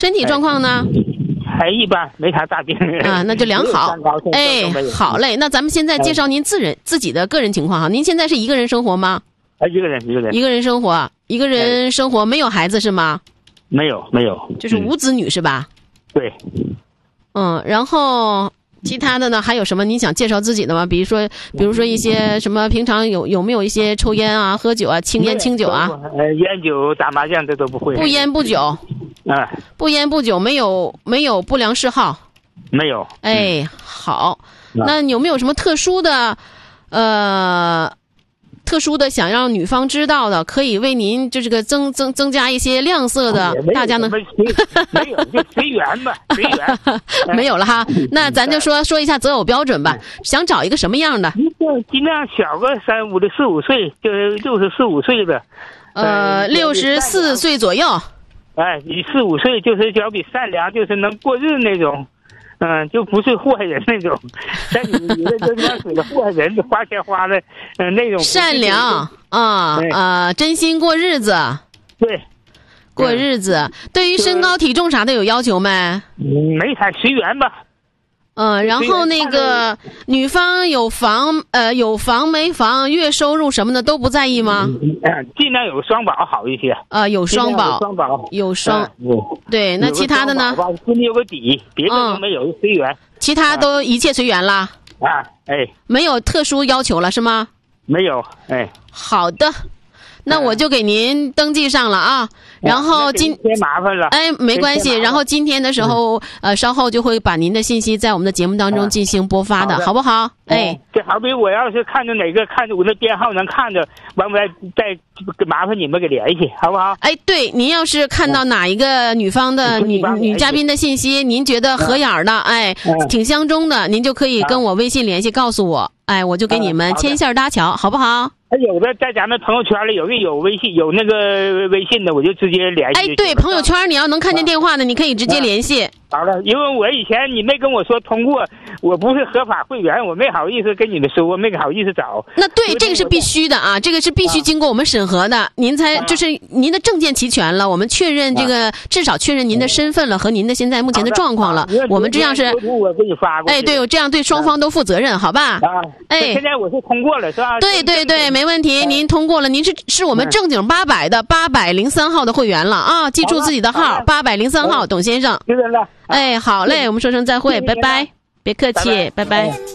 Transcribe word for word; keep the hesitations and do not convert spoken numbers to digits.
身体状况呢？ 还一般，没啥大病啊，那就良好。哎，好嘞，那咱们现在介绍您自人、哎、自己的个人情况哈。您现在是一个人生活吗？ 啊，一个人，一个人， 一个人生活，一个人生活，没有孩子是吗？ 没有，没有， 就是无子女、嗯、是吧？ 对。 嗯，然后其他的呢？还有什么你想介绍自己的吗？比如说，比如说一些什么，平常有有没有一些抽烟啊、喝酒啊、轻烟轻酒啊？ 呃，烟酒、打麻将这都不会。 不烟不酒。 啊， 不烟不酒，没有没有不良嗜好， 没有。 哎，好，那有没有什么特殊的，呃，特殊的想让女方知道的，可以为您就这个增增增加一些亮色的，大家呢？ 没有，就随缘吧，随缘。 没有了哈，那咱就说说一下择偶标准吧，想找一个什么样的？ 尽量小个三五的四五岁，就是六十四五岁的， 呃，六十四岁左右。 哎，你四五岁就是脚比善良，就是能过日那种，嗯，就不是祸害人那种。但你你这这他妈属于祸害人，花钱花的，嗯、呃，那种。 善良啊啊，真心过日子。 对， 过日子。对于身高体重啥的有要求没？ 嗯，没啥，随缘吧。 嗯，然后那个女方有房呃有房没房，月收入什么的都不在意吗？ 嗯，尽量有双保好一些。 呃，有双保， 双保有双。 嗯、 对，那其他的呢？ 心里有个底，别的都没有，嗯、随缘。 其他都一切随缘啦。 啊，哎， 没有特殊要求了是吗？ 没有，哎。 好的。那我就给您登记上了啊，然后今天麻烦了， 哎，没关系。然后今天的时候，嗯、呃，稍后就会把您的信息在我们的节目当中进行播发的， 啊、 好不好？哎， 这好比我要是看着哪个，看着我那编号能看着，完我再再麻烦你们给联系，好不好？ 哎，对，您要是看到哪一个女方的女、嗯、女嘉宾的信息，您觉得合眼的，哎，嗯、挺相中的，您就可以跟我微信联系，告诉我，哎，我就给你们牵线搭桥，好不好？ 有的在咱们朋友圈里有个有微信有那个微信的，我就直接联系。 哎，对，朋友圈你要能看见电话的，你可以直接联系。 好了，因为我以前你没跟我说通过，我不是合法会员，我没好意思跟你们说，我没好意思找。 那对，这个是必须的啊，这个是必须经过我们审核的，啊、您才就是您的证件齐全了，我们确认这个、啊、至少确认您的身份了和您的现在目前的状况了，我们这样是。 我给你发过去。 哎，对，这样对双方都负责任，好吧？ 啊， 哎， 现在我是通过了，是吧？ 对对对，没问题，您通过了，您是是我们正经八百的八百零三号的会员了啊，记住自己的号八百零三号，董先生。 知道了。 哎，好嘞，我们说声再会，拜拜，别客气，拜拜。